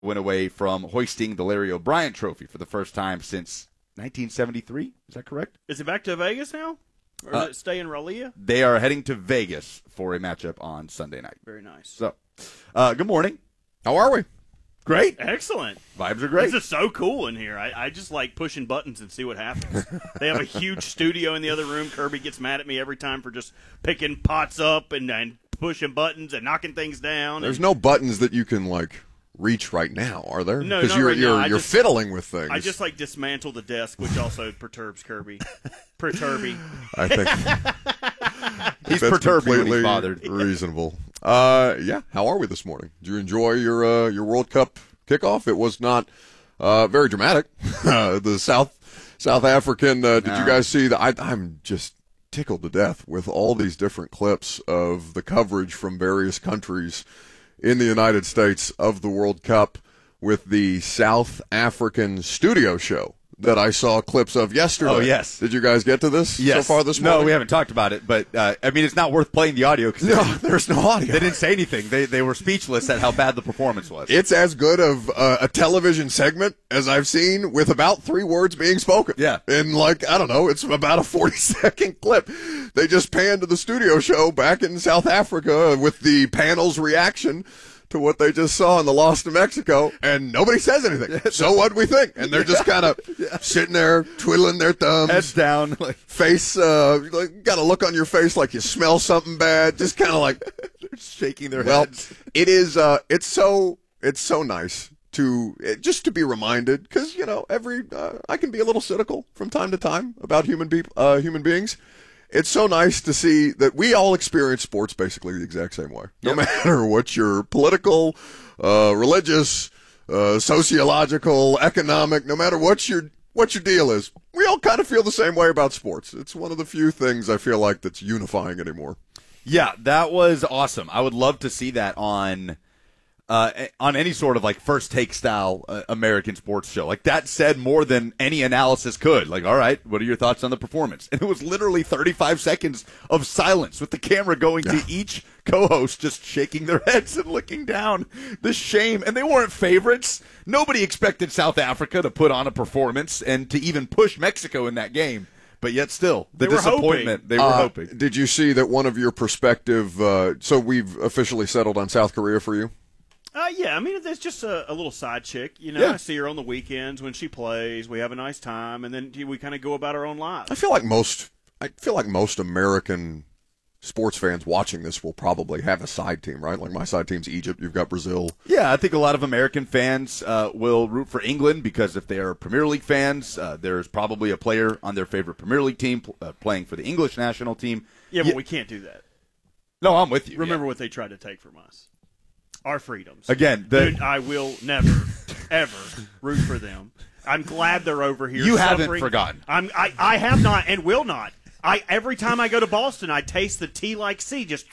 went away from hoisting the Larry O'Brien Trophy for the first time since 1973. Is that correct? Is it back to Vegas now? Or does it stay in Raleigh? They are heading to Vegas for a matchup on Sunday night. Very nice. So, good morning. How are we? Great. Excellent. Vibes are great. This is so cool in here. I just like pushing buttons and see what happens. They have a huge studio in the other room. Kirby gets mad at me every time for just picking pots up and pushing buttons and knocking things down. There's no buttons that you can, reach right now, are there? No, because not right now. you're fiddling with things. I just dismantle the desk, which also perturbs Kirby. Perturby. I think He's that's perturbed when he's completely bothered. reasonable. Yeah. How are we this morning? Did you enjoy your World Cup kickoff? It was not very dramatic. The South African. Did you guys see that? I'm just tickled to death with all these different clips of the coverage from various countries in the United States of the World Cup with the South African studio show that I saw clips of yesterday. Oh, yes. Did you guys get to this so far this morning? No, we haven't talked about it, but, it's not worth playing the audio because there's no audio. They didn't say anything. They were speechless at how bad the performance was. It's as good of a television segment as I've seen with about 3 words being spoken. Yeah. And I don't know, it's about a 40-second clip. They just panned to the studio show back in South Africa with the panel's reaction to what they just saw in the loss to Mexico, and nobody says anything. So what do we think? And they're just kind of sitting there twiddling their thumbs. Heads down. Face, got a look on your face like you smell something bad. Just kind of they're shaking their heads. It is, it's so nice to just to be reminded, because, I can be a little cynical from time to time about human beings. It's so nice to see that we all experience sports basically the exact same way. No matter what your political, religious, sociological, economic, no matter what your deal is, we all kind of feel the same way about sports. It's one of the few things I feel like that's unifying anymore. Yeah, that was awesome. I would love to see that on any sort of first take style American sports show. That said more than any analysis could. All right, what are your thoughts on the performance? And it was literally 35 seconds of silence with the camera going to each co-host just shaking their heads and looking down. The shame. And they weren't favorites. Nobody expected South Africa to put on a performance and to even push Mexico in that game. But yet still, the disappointment, they were hoping. Did you see that one of your perspective, so we've officially settled on South Korea for you? Yeah, there's just a little side chick, I see her on the weekends when she plays. We have a nice time, and then we kind of go about our own lives. I feel like most American sports fans watching this will probably have a side team, right? My side team's Egypt. You've got Brazil. Yeah, I think a lot of American fans will root for England because if they are Premier League fans, there's probably a player on their favorite Premier League team playing for the English national team. Yeah, but we can't do that. No, I'm with you. Remember what they tried to take from us. Our freedoms. Again, dude, I will never, ever root for them. I'm glad they're over here. You suffering. haven't forgotten. I have not and will not. Every time I go to Boston, I taste the tea like sea. Just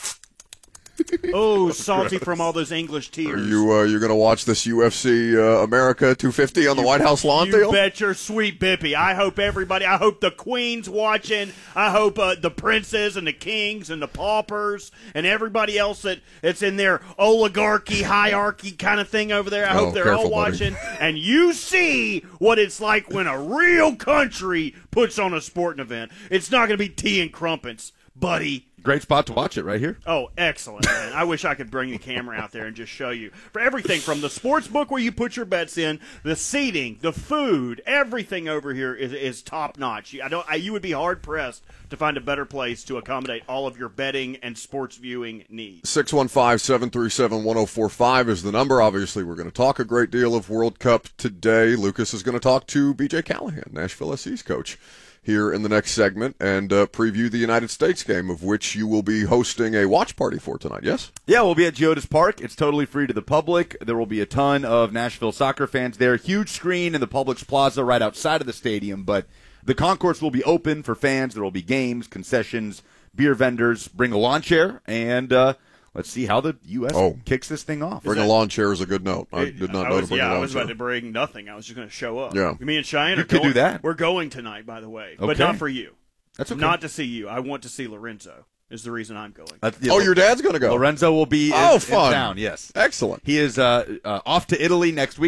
salty from all those English tears. Are you going to watch this UFC America 250 on the White House lawn deal? You bet your sweet bippy. I hope the Queen's watching. I hope the princes and the kings and the paupers and everybody else that's in their oligarchy, hierarchy kind of thing over there. I hope they're all watching. Buddy. And you see what it's like when a real country puts on a sporting event. It's not going to be tea and crumpets, buddy. Great spot to watch it right here. Oh, excellent, man. I wish I could bring the camera out there and just show you. For everything from the sports book where you put your bets in, the seating, the food, everything over here is top-notch. You would be hard-pressed to find a better place to accommodate all of your betting and sports viewing needs. 615-737-1045 is the number. Obviously, we're going to talk a great deal of World Cup today. Lucas is going to talk to B.J. Callahan, Nashville SC's coach, here in the next segment and preview the United States game, of which you will be hosting a watch party for tonight, yes? Yeah, we'll be at Geodis Park. It's totally free to the public. There will be a ton of Nashville soccer fans there. Huge screen in the Publix Plaza right outside of the stadium, but the concourse will be open for fans. There will be games, concessions, beer vendors. Bring a lawn chair, and let's see how the U.S. kicks this thing off. Bring a lawn chair is a good note. I did not know to bring a lawn chair. I was about to bring nothing. I was just going to show up. Yeah. Me and Cheyenne could do that. We're going tonight, by the way, okay. but not for you. That's okay. Not to see you. I want to see Lorenzo. is the reason I'm going. Oh, your dad's going to go. Lorenzo will be in fun. town. Yes, Excellent. he is off to Italy next week.